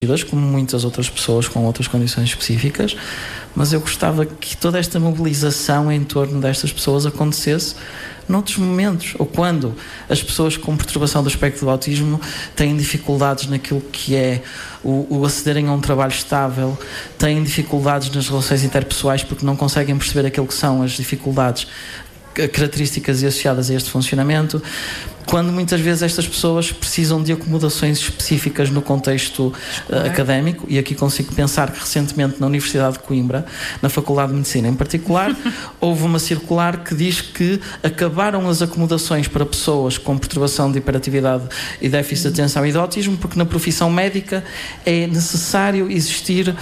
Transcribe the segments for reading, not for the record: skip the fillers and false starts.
como muitas outras pessoas com outras condições específicas, mas eu gostava que toda esta mobilização em torno destas pessoas acontecesse noutros momentos, ou quando as pessoas com perturbação do espectro do autismo têm dificuldades naquilo que é o acederem a um trabalho estável, têm dificuldades nas relações interpessoais porque não conseguem perceber aquilo que são as dificuldades características e associadas a este funcionamento, quando muitas vezes estas pessoas precisam de acomodações específicas no contexto académico, e aqui consigo pensar que recentemente na Universidade de Coimbra, na Faculdade de Medicina em particular, houve uma circular que diz que acabaram as acomodações para pessoas com perturbação de hiperatividade e déficit de atenção e de autismo, porque na profissão médica é necessário existir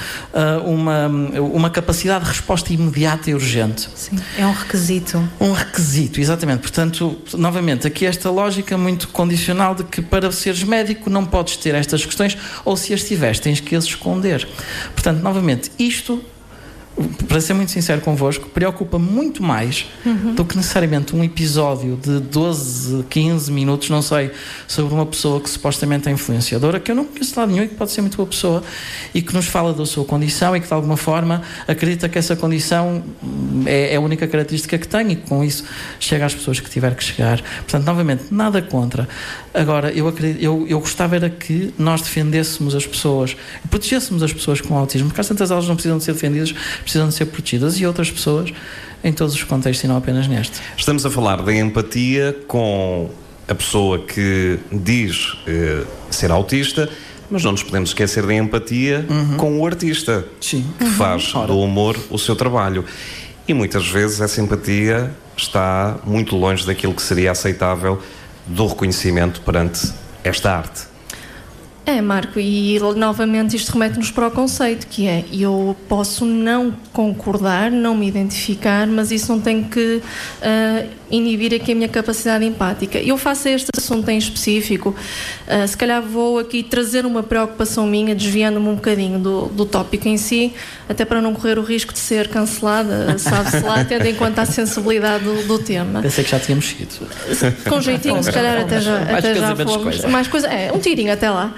uma capacidade de resposta imediata e urgente. Sim, é um requisito. Um requisito, exatamente. Portanto, novamente, aqui esta lógica muito condicional de que para seres médico não podes ter estas questões, ou se as tiveres tens que as esconder. Portanto, novamente, isto, para ser muito sincero convosco, preocupa muito mais do que necessariamente um episódio de 12, 15 minutos, não sei, sobre uma pessoa que supostamente é influenciadora, que eu não conheço de lado nenhum e que pode ser muito boa pessoa e que nos fala da sua condição e que de alguma forma acredita que essa condição é a única característica que tem e que com isso chega às pessoas que tiver que chegar. Portanto, novamente, nada contra. Agora, eu gostava era que nós defendêssemos as pessoas, protegêssemos as pessoas com autismo, porque às tantas elas não precisam de ser defendidas, precisam de ser protegidas, e outras pessoas em todos os contextos e não apenas neste. Estamos a falar da empatia com a pessoa que diz ser autista, mas não nos podemos esquecer da empatia com o artista. Sim. Que faz do humor o seu trabalho. E muitas vezes essa empatia está muito longe daquilo que seria aceitável do reconhecimento perante esta arte. É, Marco, e novamente isto remete-nos para o conceito, que é, eu posso não concordar, não me identificar, mas isso não tem que inibir aqui a minha capacidade empática. Eu faço este assunto em específico, se calhar vou aqui trazer uma preocupação minha, desviando-me um bocadinho do tópico em si, até para não correr o risco de ser cancelada, sabe-se lá, tendo em conta a sensibilidade do tema. Pensei que já tínhamos seguido. Com jeitinho, se calhar até já fomos. Mais coisa, um tirinho até lá.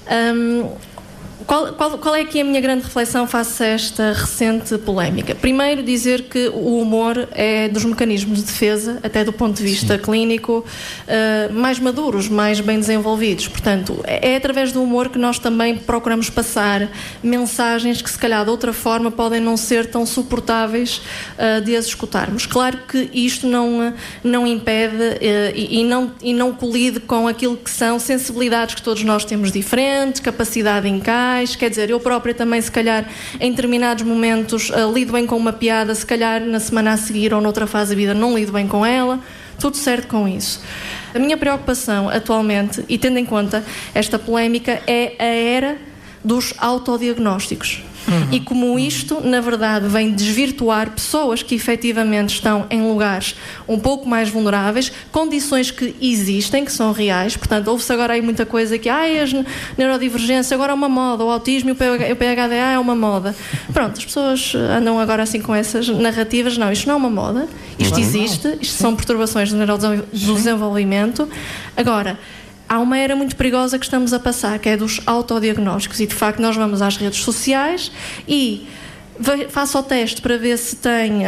Qual é aqui a minha grande reflexão face a esta recente polémica? Primeiro, dizer que o humor é dos mecanismos de defesa, até do ponto de vista clínico, mais maduros, mais bem desenvolvidos. Portanto, é através do humor que nós também procuramos passar mensagens que, se calhar, de outra forma, podem não ser tão suportáveis de as escutarmos. Claro que isto não impede e não colide com aquilo que são sensibilidades que todos nós temos diferentes, capacidade de encaixe. Quer dizer, eu própria também, se calhar, em determinados momentos lido bem com uma piada, se calhar na semana a seguir ou noutra fase da vida não lido bem com ela, tudo certo com isso. A minha preocupação atualmente, e tendo em conta esta polémica, é a era dos autodiagnósticos. E como isto, na verdade, vem desvirtuar pessoas que efetivamente estão em lugares um pouco mais vulneráveis, condições que existem, que são reais. Portanto, ouve-se agora aí muita coisa que as neurodivergência agora é uma moda, o autismo e o PHDA é uma moda. Pronto, as pessoas andam agora assim com essas narrativas. Não, isto não é uma moda, isto existe, isto são perturbações do neurodesenvolvimento. Agora, há uma era muito perigosa que estamos a passar, que é dos autodiagnósticos, e de facto nós vamos às redes sociais e faço o teste para ver se tem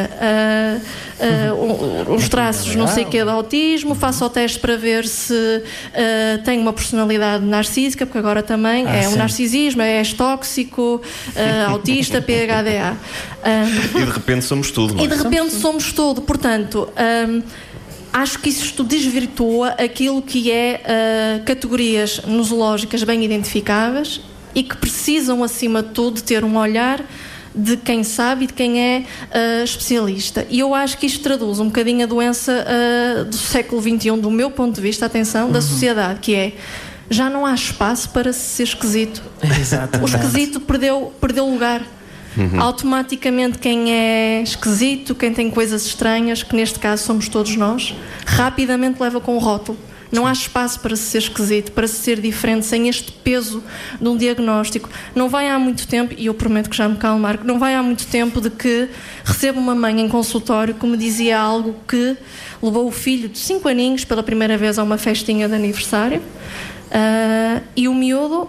uns traços não sei o que de autismo, faço o teste para ver se tem uma personalidade narcísica, porque agora também um narcisismo, és tóxico, autista, PHDA. E de repente somos tudo. E de repente somos tudo, portanto... acho que isto desvirtua aquilo que é categorias nosológicas bem identificáveis e que precisam, acima de tudo, ter um olhar de quem sabe e de quem é especialista. E eu acho que isto traduz um bocadinho a doença do século XXI, do meu ponto de vista, atenção, da sociedade, que é, já não há espaço para ser esquisito. Exatamente. O esquisito perdeu lugar. Automaticamente quem é esquisito, quem tem coisas estranhas, que neste caso somos todos nós, rapidamente leva com o rótulo. Não há espaço para se ser esquisito, para se ser diferente, sem este peso de um diagnóstico. Não vai há muito tempo, e eu prometo que já me calmo, Marco, não vai há muito tempo de que recebo uma mãe em consultório que me dizia algo que levou o filho de 5 aninhos pela primeira vez a uma festinha de aniversário, e o miúdo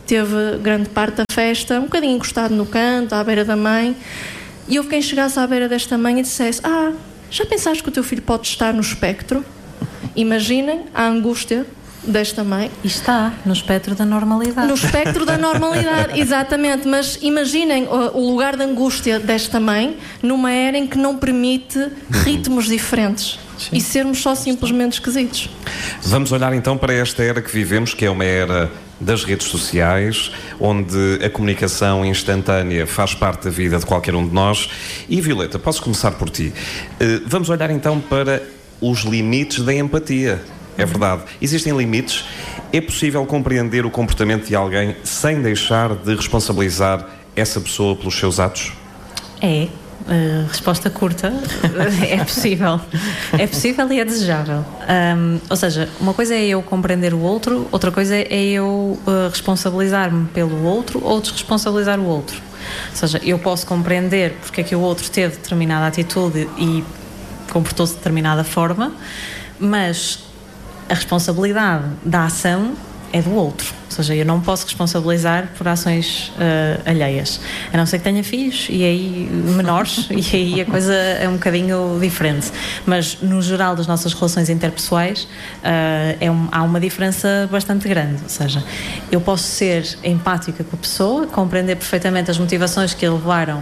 teve grande parte da festa um bocadinho encostado no canto, à beira da mãe, e houve quem chegasse à beira desta mãe e dissesse: já pensaste que o teu filho pode estar no espectro? Imaginem a angústia desta mãe. E está no espectro da normalidade. No espectro da normalidade, exatamente. Mas imaginem o lugar de angústia desta mãe numa era em que não permite ritmos diferentes. Sim. E sermos só simplesmente esquisitos. Vamos olhar então para esta era que vivemos, que é uma era das redes sociais, onde a comunicação instantânea faz parte da vida de qualquer um de nós. E Violeta, posso começar por ti. Vamos olhar então para os limites da empatia. É verdade, existem limites. É possível compreender o comportamento de alguém sem deixar de responsabilizar essa pessoa pelos seus atos? É. Resposta curta. É possível. É possível e é desejável. Ou seja, uma coisa é eu compreender o outro, outra coisa é eu responsabilizar-me pelo outro ou desresponsabilizar o outro. Ou seja, eu posso compreender porque é que o outro teve determinada atitude e comportou-se de determinada forma, mas a responsabilidade da ação é do outro. Ou seja, eu não posso responsabilizar por ações alheias, a não ser que tenha filhos e aí menores, e aí a coisa é um bocadinho diferente, mas no geral das nossas relações interpessoais há uma diferença bastante grande. Ou seja, eu posso ser empática com a pessoa, compreender perfeitamente as motivações que a levaram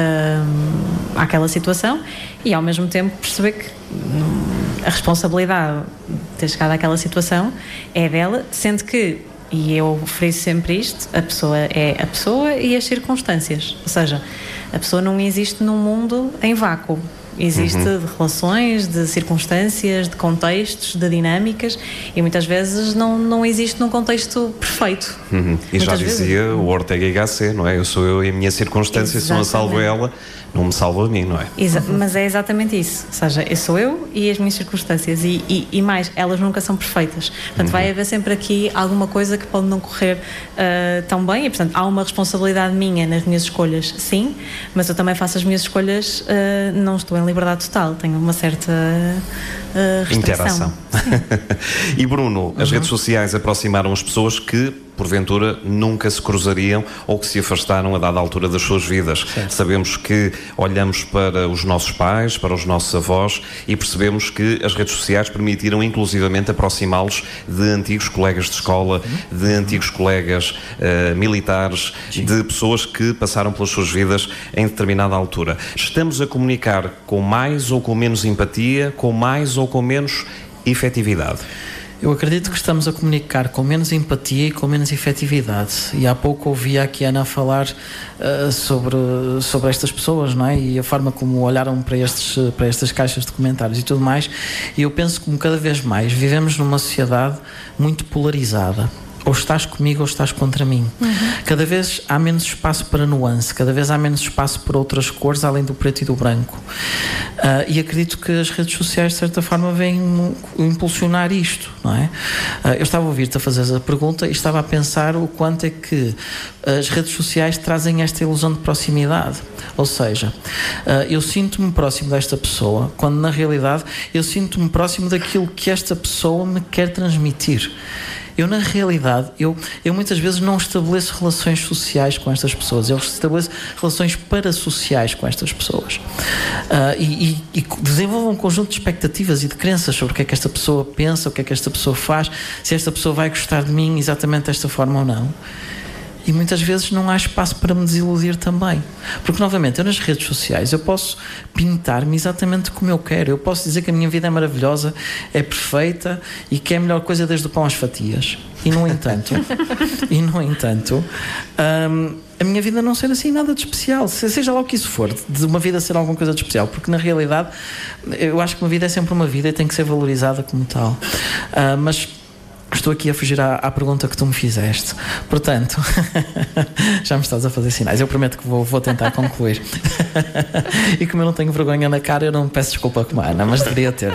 àquela situação e ao mesmo tempo perceber que a responsabilidade de ter chegado àquela situação é dela, sendo que, e eu friso sempre isto, a pessoa é a pessoa e as circunstâncias. Ou seja, a pessoa não existe num mundo em vácuo. Existe de relações, de circunstâncias, de contextos, de dinâmicas, e muitas vezes não existe num contexto perfeito. E já dizia o Ortega y Gasset, não é? Eu sou eu e a minha circunstância, se não a salvo ela, não me salvo a mim, não é? Mas é exatamente isso. Ou seja, eu sou eu e as minhas circunstâncias, e mais, elas nunca são perfeitas. Portanto, vai haver sempre aqui alguma coisa que pode não correr tão bem, e portanto há uma responsabilidade minha nas minhas escolhas, sim, mas eu também faço as minhas escolhas, não estou em liberdade total, tenho uma certa restrição. Interação. E Bruno, as redes sociais aproximaram as pessoas que porventura nunca se cruzariam ou que se afastaram a dada altura das suas vidas. Certo. Sabemos que olhamos para os nossos pais, para os nossos avós e percebemos que as redes sociais permitiram inclusivamente aproximá-los de antigos colegas de escola, de antigos colegas militares, de pessoas que passaram pelas suas vidas em determinada altura. Estamos a comunicar com mais ou com menos empatia, com mais ou com menos efetividade? Eu acredito que estamos a comunicar com menos empatia e com menos efetividade. E há pouco ouvi aqui a Ana falar sobre estas pessoas, não é? E a forma como olharam para estas caixas de comentários e tudo mais. E eu penso que cada vez mais vivemos numa sociedade muito polarizada. Ou estás comigo ou estás contra mim. Cada vez há menos espaço para nuance, cada vez há menos espaço para outras cores além do preto e do branco. E acredito que as redes sociais de certa forma vêm impulsionar isto, não é? Eu estava a ouvir-te a fazer a pergunta e estava a pensar o quanto é que as redes sociais trazem esta ilusão de proximidade. Ou seja, eu sinto-me próximo desta pessoa, quando na realidade eu sinto-me próximo daquilo que esta pessoa me quer transmitir. Eu, na realidade, eu muitas vezes não estabeleço relações sociais com estas pessoas, eu estabeleço relações parasociais com estas pessoas. E desenvolvo um conjunto de expectativas e de crenças sobre o que é que esta pessoa pensa, o que é que esta pessoa faz, se esta pessoa vai gostar de mim exatamente desta forma ou não. E muitas vezes não há espaço para me desiludir também. Porque, novamente, eu nas redes sociais eu posso pintar-me exatamente como eu quero. Eu posso dizer que a minha vida é maravilhosa, é perfeita e que é a melhor coisa desde o pão às fatias. E, no entanto, a minha vida não ser assim nada de especial. Seja lá o que isso for, de uma vida ser alguma coisa de especial. Porque, na realidade, eu acho que uma vida é sempre uma vida e tem que ser valorizada como tal. Mas estou aqui a fugir à pergunta que tu me fizeste. Portanto, já me estás a fazer sinais. Eu prometo que vou tentar concluir. E como eu não tenho vergonha na cara, eu não peço desculpa como a Ana, mas deveria ter.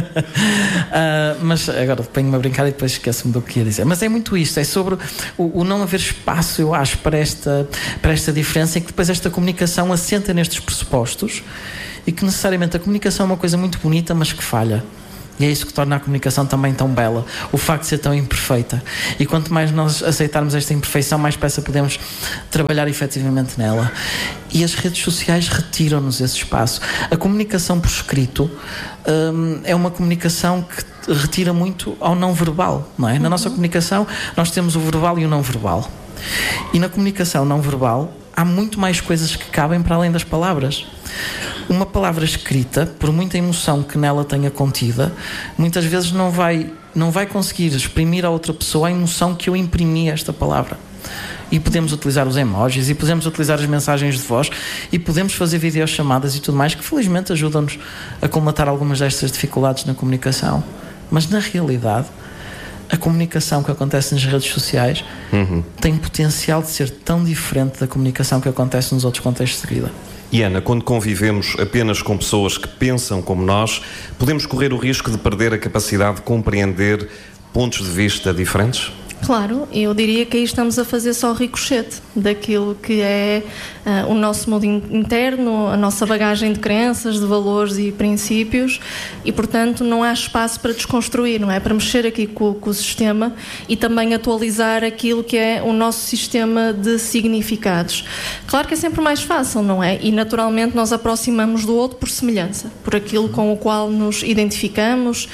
Mas agora ponho-me a brincar e depois esqueço-me do que ia dizer. Mas é muito isto, é sobre o não haver espaço, eu acho, para esta diferença, em que depois esta comunicação assenta nestes pressupostos e que necessariamente a comunicação é uma coisa muito bonita, mas que falha. E é isso que torna a comunicação também tão bela, o facto de ser tão imperfeita. E quanto mais nós aceitarmos esta imperfeição, mais depressa podemos trabalhar efetivamente nela. E as redes sociais retiram-nos esse espaço. A comunicação por escrito é uma comunicação que retira muito ao não verbal, não é? Na nossa comunicação nós temos o verbal e o não verbal. E na comunicação não verbal há muito mais coisas que cabem para além das palavras. Uma palavra escrita, por muita emoção que nela tenha contida, muitas vezes não vai conseguir exprimir à outra pessoa a emoção que eu imprimi a esta palavra. E podemos utilizar os emojis, e podemos utilizar as mensagens de voz, e podemos fazer videochamadas e tudo mais, que felizmente ajudam-nos a colmatar algumas destas dificuldades na comunicação. Mas na realidade, a comunicação que acontece nas redes sociais tem potencial de ser tão diferente da comunicação que acontece nos outros contextos de vida. E Ana, quando convivemos apenas com pessoas que pensam como nós, podemos correr o risco de perder a capacidade de compreender pontos de vista diferentes? Claro, eu diria que aí estamos a fazer só ricochete daquilo que é o nosso mundo interno, a nossa bagagem de crenças, de valores e princípios, e portanto não há espaço para desconstruir, não é? Para mexer aqui com o sistema e também atualizar aquilo que é o nosso sistema de significados. Claro que é sempre mais fácil, não é? E naturalmente nós aproximamos do outro por semelhança, por aquilo com o qual nos identificamos,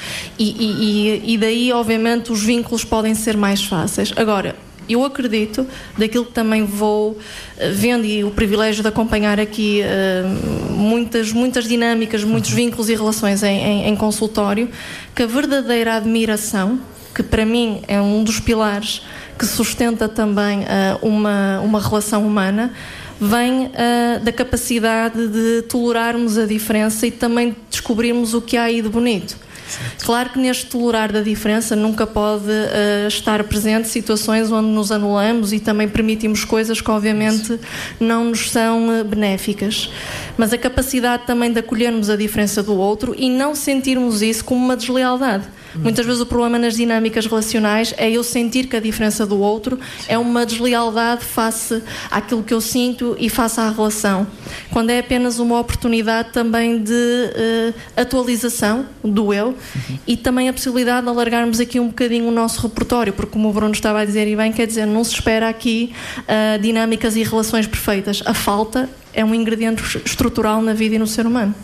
e daí obviamente os vínculos podem ser mais fáceis. Agora, eu acredito, daquilo que também vou vendo, e o privilégio de acompanhar aqui muitas dinâmicas, muitos vínculos e relações em consultório, que a verdadeira admiração, que para mim é um dos pilares que sustenta também uma relação humana, vem da capacidade de tolerarmos a diferença e também descobrirmos o que há aí de bonito. Claro que neste tolerar da diferença nunca pode estar presente situações onde nos anulamos e também permitimos coisas que obviamente não nos são benéficas, mas a capacidade também de acolhermos a diferença do outro e não sentirmos isso como uma deslealdade. Muitas vezes o problema nas dinâmicas relacionais é eu sentir que a diferença do outro é uma deslealdade face àquilo que eu sinto e face à relação, quando é apenas uma oportunidade também de atualização do eu e também a possibilidade de alargarmos aqui um bocadinho o nosso repertório, porque como o Bruno estava a dizer e bem, quer dizer, não se espera aqui dinâmicas e relações perfeitas. A falta é um ingrediente estrutural na vida e no ser humano.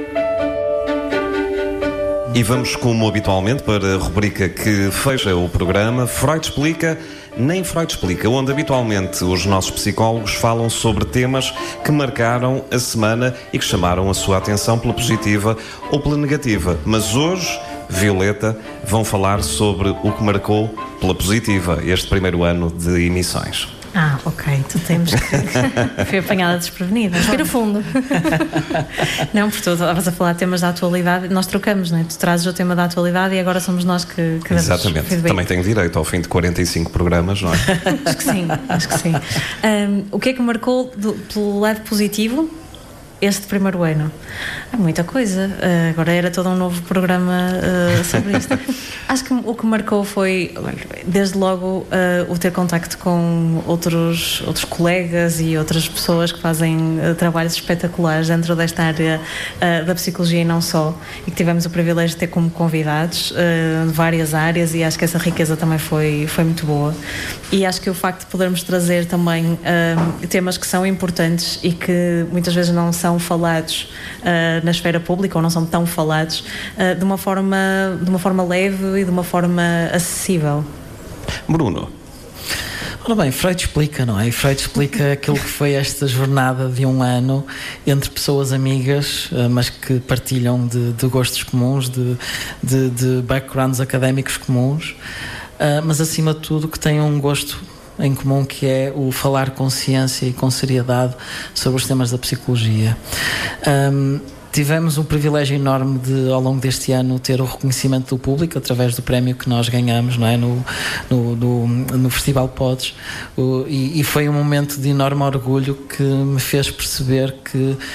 E vamos, como habitualmente, para a rubrica que fecha o programa, Freud Explica, Nem Freud Explica, onde habitualmente os nossos psicólogos falam sobre temas que marcaram a semana e que chamaram a sua atenção pela positiva ou pela negativa. Mas hoje, Violeta, vão falar sobre o que marcou pela positiva este primeiro ano de emissões. Ok, tu temos que... Fui apanhada desprevenida. Respira fundo. Não, porque tu estavas a falar de temas da atualidade, nós trocamos, não é? Tu trazes o tema da atualidade e agora somos nós que Exatamente, também tenho direito ao fim de 45 programas, não é? Acho que sim. O que é que marcou pelo lado positivo este primeiro ano? Há muita coisa. Agora era todo um novo programa sobre isto. Acho que o que marcou foi, desde logo, o ter contacto com outros colegas e outras pessoas que fazem trabalhos espetaculares dentro desta área da psicologia e não só, e que tivemos o privilégio de ter como convidados de várias áreas, e acho que essa riqueza também foi muito boa. E acho que o facto de podermos trazer também temas que são importantes e que muitas vezes não são falados na esfera pública, ou não são tão falados, de uma forma leve e de uma forma acessível. Bruno. Ora bem, Freud explica, não é? E Freud explica aquilo que foi esta jornada de um ano entre pessoas amigas, mas que partilham de gostos comuns, de backgrounds académicos comuns, mas acima de tudo que têm um gosto em comum, que é o falar com ciência e com seriedade sobre os temas da psicologia. Tivemos um privilégio enorme de, ao longo deste ano, ter o reconhecimento do público através do prémio que nós ganhamos, não é? no Festival Pods, e foi um momento de enorme orgulho que me fez perceber que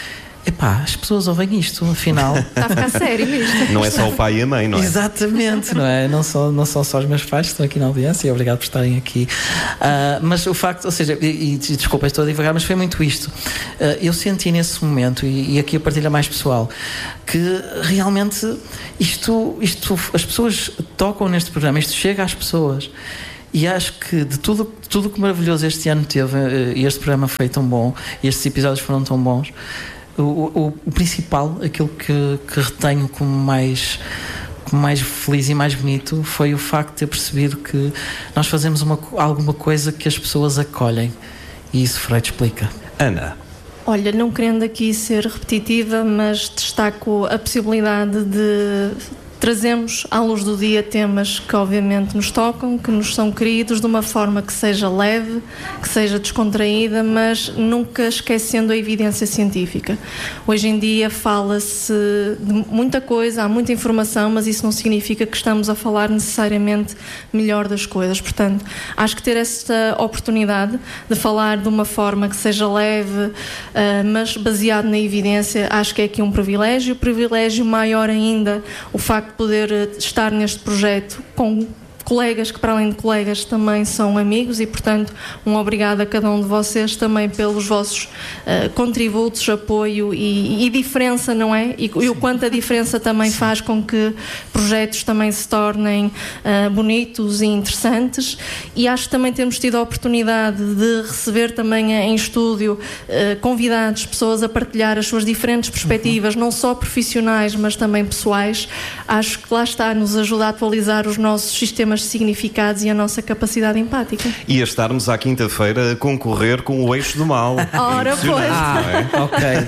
epá, as pessoas ouvem isto, afinal. Está a ficar sério isto. Não é só o pai e a mãe, não é? Exatamente, não é? Não são só os meus pais que estão aqui na audiência, e obrigado por estarem aqui. Mas o facto, ou seja, e desculpa, estou a divagar, mas foi muito isto. Eu senti nesse momento, e aqui a partilha mais pessoal, que realmente isto as pessoas tocam neste programa, isto chega às pessoas. E acho que de tudo que maravilhoso este ano teve, e este programa foi tão bom, e estes episódios foram tão bons, o principal, aquilo que retenho como mais feliz e mais bonito, foi o facto de ter percebido que nós fazemos alguma coisa que as pessoas acolhem, e isso Freud explica. Ana. Olha, não querendo aqui ser repetitiva, mas destaco a possibilidade de trazemos à luz do dia temas que obviamente nos tocam, que nos são queridos, de uma forma que seja leve, que seja descontraída, mas nunca esquecendo a evidência científica. Hoje em dia fala-se de muita coisa, há muita informação, mas isso não significa que estamos a falar necessariamente melhor das coisas. Portanto, acho que ter esta oportunidade de falar de uma forma que seja leve, mas baseado na evidência, acho que é aqui um privilégio maior ainda, o facto de poder estar neste projeto com colegas que, para além de colegas, também são amigos, e portanto um obrigado a cada um de vocês também pelos vossos contributos, apoio e diferença, não é? E o quanto a diferença também faz com que projetos também se tornem bonitos e interessantes. E acho que também temos tido a oportunidade de receber também em estúdio convidados, pessoas a partilhar as suas diferentes perspectivas, não só profissionais, mas também pessoais. Acho que lá está, nos ajuda a atualizar os nossos sistemas de significados e a nossa capacidade empática. E a estarmos à quinta-feira a concorrer com o Eixo do Mal. Ora, pois.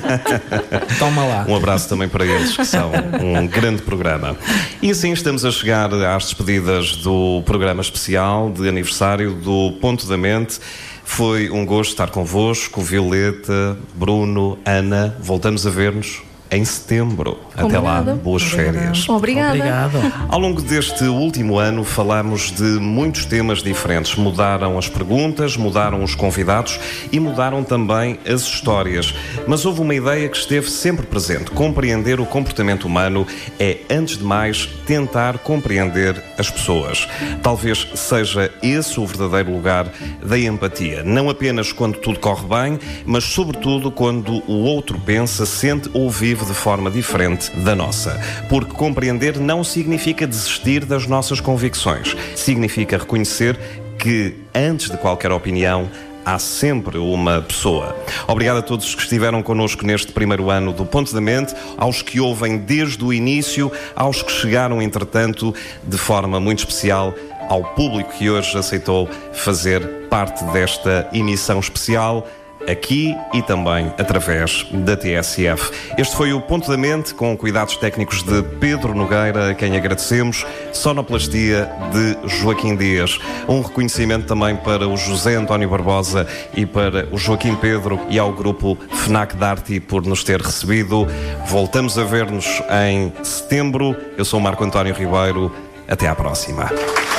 Ok. Toma lá. Um abraço também para eles, que são um grande programa. E assim estamos a chegar às despedidas do programa especial de aniversário do Ponto da Mente. Foi um gosto estar convosco, Violeta, Bruno, Ana. Voltamos a ver-nos em setembro. Até lá, boas férias. Obrigada. Obrigado. Ao longo deste último ano falámos de muitos temas diferentes. Mudaram as perguntas, mudaram os convidados e mudaram também as histórias. Mas houve uma ideia que esteve sempre presente. Compreender o comportamento humano é, antes de mais, tentar compreender as pessoas. Talvez seja esse o verdadeiro lugar da empatia. Não apenas quando tudo corre bem, mas sobretudo quando o outro pensa, sente ou vive de forma diferente da nossa. Porque compreender não significa desistir das nossas convicções. Significa reconhecer que, antes de qualquer opinião, há sempre uma pessoa. Obrigado a todos que estiveram connosco neste primeiro ano do Ponto da Mente, aos que ouvem desde o início, aos que chegaram, entretanto, de forma muito especial, ao público que hoje aceitou fazer parte desta emissão especial, aqui e também através da TSF. Este foi o Ponto da Mente, com cuidados técnicos de Pedro Nogueira, a quem agradecemos, sonoplastia de Joaquim Dias. Um reconhecimento também para o José António Barbosa e para o Joaquim Pedro e ao grupo FNAC Darty por nos ter recebido. Voltamos a ver-nos em setembro. Eu sou o Marco António Ribeiro. Até à próxima.